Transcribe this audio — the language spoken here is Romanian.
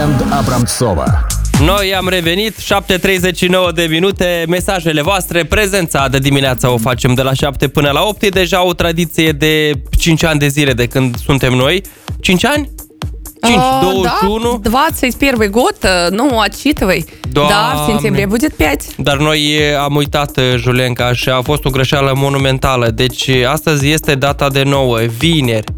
Weekend Abramtsova. Noi am revenit, 7:39 de minute, mesajele voastre, prezența de dimineață o facem de la 7 până la 8, e deja o tradiție de 5 ani de zile de când suntem noi. 5 ani? 5, 21? Да, 21 год, ну, отсчитывай. Да, в сентябре будет 5. Dar noi am uitat, Julenca, și a fost o greșeală monumentală. Deci astăzi este data de 9, vineri.